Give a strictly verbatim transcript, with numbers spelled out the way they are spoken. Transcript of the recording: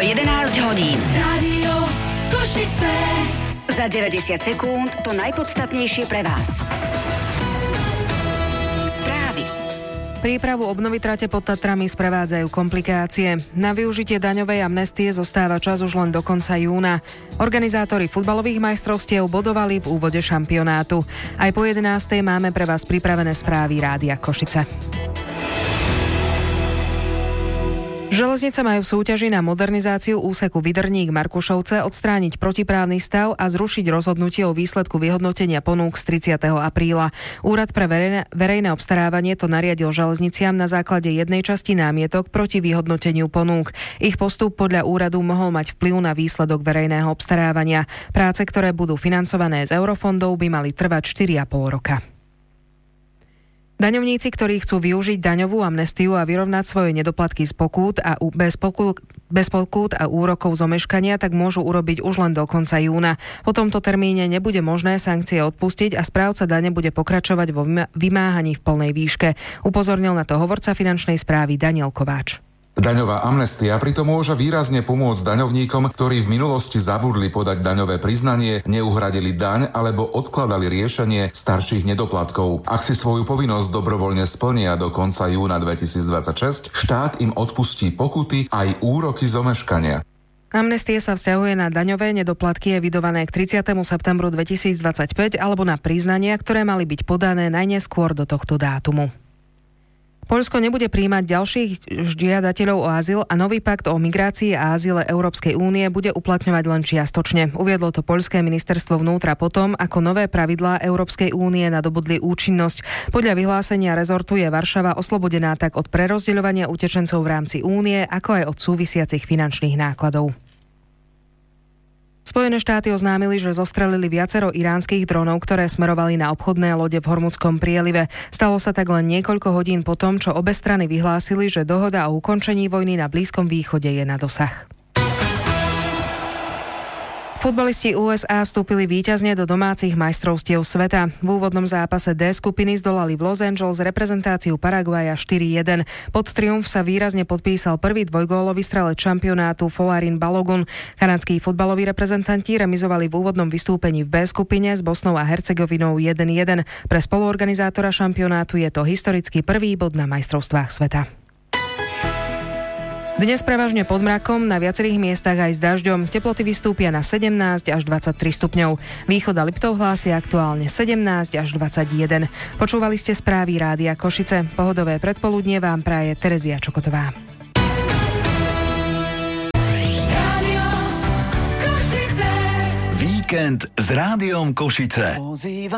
jedenásť hodín. Rádio Košice. Za deväťdesiat sekúnd to najpodstatnejšie pre vás. Správy. Prípravu obnovy trate pod Tatrami sprevádzajú komplikácie. Na využitie daňovej amnestie zostáva čas už len do konca júna. Organizátori futbalových majstrovstiev bodovali v úvode šampionátu. Aj po jedenástej máme pre vás pripravené správy Rádia Košice. Železnice majú v súťaži na modernizáciu úseku Vydrník-Markušovce odstrániť protiprávny stav a zrušiť rozhodnutie o výsledku vyhodnotenia ponúk z tridsiateho apríla. Úrad pre verejné, verejné obstarávanie to nariadil železniciam na základe jednej časti námietok proti vyhodnoteniu ponúk. Ich postup podľa úradu mohol mať vplyv na výsledok verejného obstarávania. Práce, ktoré budú financované z eurofondov, by mali trvať štyri a pol roka. Daňovníci, ktorí chcú využiť daňovú amnestiu a vyrovnať svoje nedoplatky z pokút a u, bez, pokút, bez pokút a úrokov z omeškania, tak môžu urobiť už len do konca júna. Po tomto termíne nebude možné sankcie odpustiť a správca dane bude pokračovať vo vymáhaní v plnej výške. Upozornil na to hovorca finančnej správy Daniel Kováč. Daňová amnestia pritom môže výrazne pomôcť daňovníkom, ktorí v minulosti zabudli podať daňové priznanie, neuhradili daň alebo odkladali riešenie starších nedoplatkov. Ak si svoju povinnosť dobrovoľne splnia do konca júna dvetisícdvadsaťšesť, štát im odpustí pokuty aj úroky z omeškania. Amnestie sa vzťahuje na daňové nedoplatky evidované k tridsiatemu septembru dvetisícdvadsaťpäť alebo na priznania, ktoré mali byť podané najneskôr do tohto dátumu. Poľsko nebude prijímať ďalších žiadateľov o azyl a nový pakt o migrácii a azyle Európskej únie bude uplatňovať len čiastočne. Uviedlo to poľské ministerstvo vnútra potom, ako nové pravidlá Európskej únie nadobudli účinnosť. Podľa vyhlásenia rezortu je Varšava oslobodená tak od prerozdeľovania utečencov v rámci únie, ako aj od súvisiacich finančných nákladov. Spojené štáty oznámili, že zostrelili viacero iránskych dronov, ktoré smerovali na obchodné lode v Hormudskom prielive. Stalo sa tak len niekoľko hodín po tom, čo obe strany vyhlásili, že dohoda o ukončení vojny na Blízkom východe je na dosah. Futbalisti ú es á vstúpili víťazne do domácich majstrovstiev sveta. V úvodnom zápase D skupiny zdolali v Los Angeles reprezentáciu Paraguaja štyri jeden. Pod triumf sa výrazne podpísal prvý dvojgólový strelec šampionátu Folarin Balogun. Kanadskí futbaloví reprezentanti remizovali v úvodnom vystúpení v B skupine s Bosnou a Hercegovinou jeden jeden. Pre spoluorganizátora šampionátu je to historicky prvý bod na majstrovstvách sveta. Dnes prevažne pod mrakom, na viacerých miestach aj s dažďom. Teploty vystúpia na sedemnásť až dvadsaťtri stupňov. Východ a Liptov hlásia aktuálne sedemnásť až dvadsaťjeden. Počúvali ste správy Rádia Košice. Pohodové predpoludnie vám praje Terezia Čokotová. Rádio Košice. Víkend s Rádiom Košice.